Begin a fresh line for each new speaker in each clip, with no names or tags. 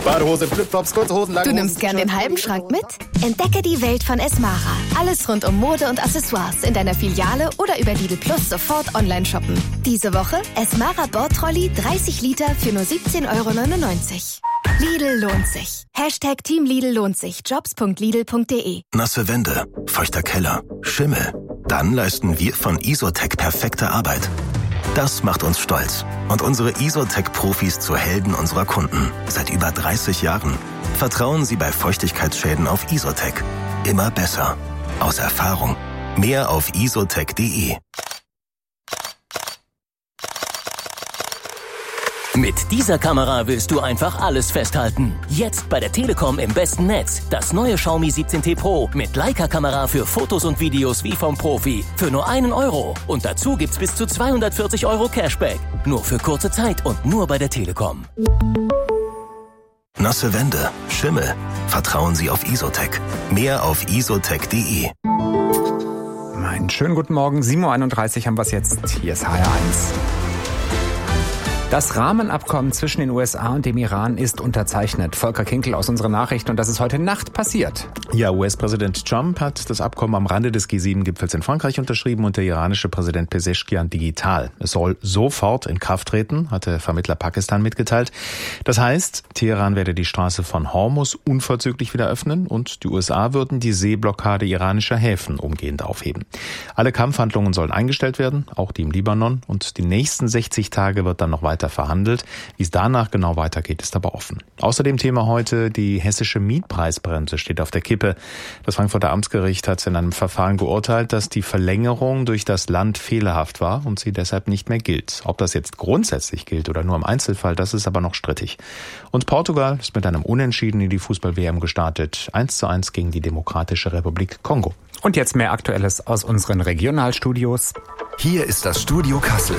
Badehose, Flipflops, kurze Hosen, lange
Du
Hosen.
nimmst gern den halben Schrank mit? Entdecke die Welt von Esmara. Alles rund um Mode und Accessoires in deiner Filiale oder über Lidl Plus sofort online shoppen. Diese Woche Esmara Bordtrolley 30 Liter für nur 17,99 €. Lidl lohnt sich. Hashtag Team Lidl lohnt sich. Jobs.lidl.de.
Nasse Wände, feuchter Keller, Schimmel. Dann leisten wir von Isotec perfekte Arbeit. Das macht uns stolz und unsere Isotec-Profis zu Helden unserer Kunden. Seit über 30 Jahren. Vertrauen Sie bei Feuchtigkeitsschäden auf Isotec. Immer besser. Aus Erfahrung. Mehr auf isotec.de.
Mit dieser Kamera willst du einfach alles festhalten. Jetzt bei der Telekom im besten Netz. Das neue Xiaomi 17T Pro mit Leica-Kamera für Fotos und Videos wie vom Profi. Für nur €1. Und dazu gibt's bis zu 240 € Cashback. Nur für kurze Zeit und nur bei der Telekom.
Nasse Wände, Schimmel. Vertrauen Sie auf Isotec. Mehr auf isotec.de.
Einen schönen guten Morgen. 7:31 Uhr haben wir es jetzt. Hier ist HR1. Das Rahmenabkommen zwischen den USA und dem Iran ist unterzeichnet. Volker Kinkel aus unserer Nachricht, und das ist heute Nacht passiert.
Ja, US-Präsident Trump hat das Abkommen am Rande des G7-Gipfels in Frankreich unterschrieben und der iranische Präsident Pezeshkian digital. Es soll sofort in Kraft treten, hatte Vermittler Pakistan mitgeteilt. Das heißt, Teheran werde die Straße von Hormuz unverzüglich wieder öffnen und die USA würden die Seeblockade iranischer Häfen umgehend aufheben. Alle Kampfhandlungen sollen eingestellt werden, auch die im Libanon, und die nächsten 60 Tage wird dann noch weiter verhandelt. Wie es danach genau weitergeht, ist aber offen. Außerdem Thema heute, die hessische Mietpreisbremse steht auf der Kippe. Das Frankfurter Amtsgericht hat in einem Verfahren geurteilt, dass die Verlängerung durch das Land fehlerhaft war und sie deshalb nicht mehr gilt. Ob das jetzt grundsätzlich gilt oder nur im Einzelfall, das ist aber noch strittig. Und Portugal ist mit einem Unentschieden in die Fußball-WM gestartet. 1:1 gegen die Demokratische Republik Kongo.
Und jetzt mehr Aktuelles aus unseren Regionalstudios.
Hier ist das Studio Kassel.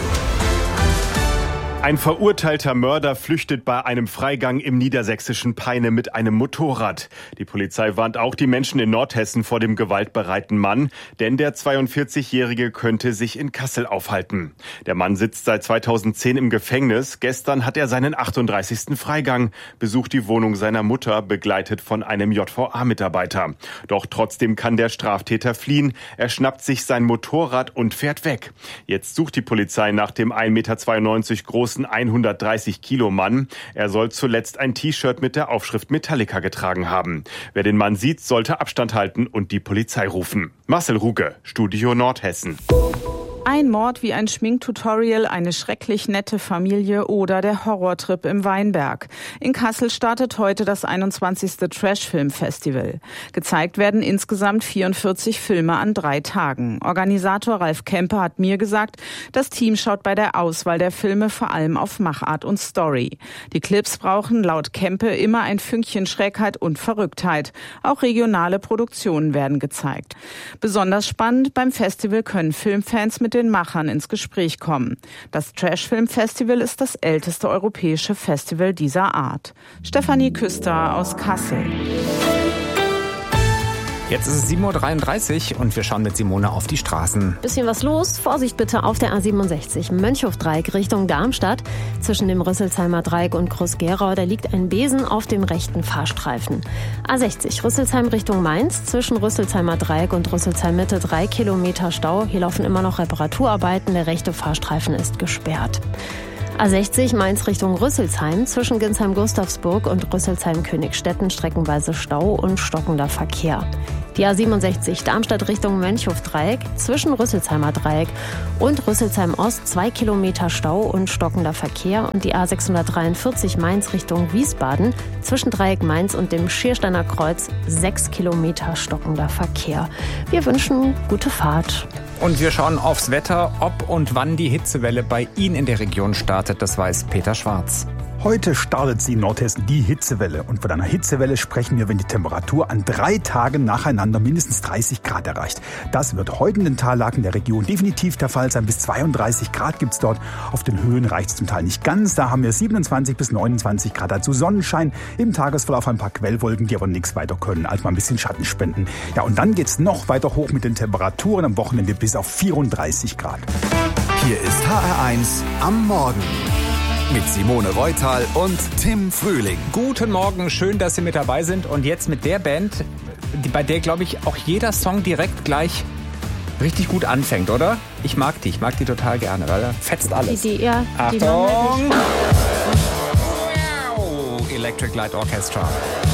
Ein verurteilter Mörder flüchtet bei einem Freigang im niedersächsischen Peine mit einem Motorrad. Die Polizei warnt auch die Menschen in Nordhessen vor dem gewaltbereiten Mann, denn der 42-Jährige könnte sich in Kassel aufhalten. Der Mann sitzt seit 2010 im Gefängnis. Gestern hat er seinen 38. Freigang, besucht die Wohnung seiner Mutter, begleitet von einem JVA-Mitarbeiter. Doch trotzdem kann der Straftäter fliehen. Er schnappt sich sein Motorrad und fährt weg. Jetzt sucht die Polizei nach dem 1,92 Meter großen 130-Kilo-Mann. Er soll zuletzt ein T-Shirt mit der Aufschrift Metallica getragen haben. Wer den Mann sieht, sollte Abstand halten und die Polizei rufen. Marcel Ruge, Studio Nordhessen.
Ein Mord wie ein Schminktutorial, eine schrecklich nette Familie oder der Horrortrip im Weinberg. In Kassel startet heute das 21. Trash-Film-Festival. Gezeigt werden insgesamt 44 Filme an 3 Tagen. Organisator Ralf Kempe hat mir gesagt, das Team schaut bei der Auswahl der Filme vor allem auf Machart und Story. Die Clips brauchen laut Kempe immer ein Fünkchen Schrägheit und Verrücktheit. Auch regionale Produktionen werden gezeigt. Besonders spannend, beim Festival können Filmfans mit den Machern ins Gespräch kommen. Das Trash-Film-Festival ist das älteste europäische Festival dieser Art. Stefanie Küster aus Kassel.
Jetzt ist es 7:33 Uhr und wir schauen mit Simone auf die Straßen.
Bisschen was los. Vorsicht bitte auf der A67 Mönchhofdreieck Richtung Darmstadt. Zwischen dem Rüsselsheimer Dreieck und Groß-Gerau, da liegt ein Besen auf dem rechten Fahrstreifen. A60 Rüsselsheim Richtung Mainz. Zwischen Rüsselsheimer Dreieck und Rüsselsheim Mitte 3 Kilometer Stau. Hier laufen immer noch Reparaturarbeiten. Der rechte Fahrstreifen ist gesperrt. A60 Mainz Richtung Rüsselsheim, zwischen Ginsheim-Gustavsburg und Rüsselsheim-Königstetten streckenweise Stau und stockender Verkehr. Die A67 Darmstadt Richtung Mönchhofdreieck, zwischen Rüsselsheimer Dreieck und Rüsselsheim Ost 2 Kilometer Stau und stockender Verkehr. Und die A643 Mainz Richtung Wiesbaden, zwischen Dreieck Mainz und dem Schiersteiner Kreuz 6 Kilometer stockender Verkehr. Wir wünschen gute Fahrt.
Und wir schauen aufs Wetter, ob und wann die Hitzewelle bei Ihnen in der Region startet, das weiß Peter Schwarz.
Heute startet sie in Nordhessen die Hitzewelle. Und von einer Hitzewelle sprechen wir, wenn die Temperatur an 3 Tagen nacheinander mindestens 30 Grad erreicht. Das wird heute in den Tallagen der Region definitiv der Fall sein. Bis 32 Grad gibt's dort. Auf den Höhen reicht es zum Teil nicht ganz. Da haben wir 27 bis 29 Grad. Dazu Sonnenschein. Im Tagesverlauf ein paar Quellwolken, die aber nichts weiter können, als mal ein bisschen Schatten spenden. Ja, und dann geht's noch weiter hoch mit den Temperaturen am Wochenende bis auf 34 Grad.
Hier ist HR1 am Morgen.
mit Simone Reutal und Tim Frühling.
Guten Morgen, schön, dass Sie mit dabei sind. Und jetzt mit der Band, bei der, glaube ich, auch jeder Song direkt gleich richtig gut anfängt, oder? Ich mag die total gerne, weil da fetzt alles. Achtung! Electric Light Orchestra.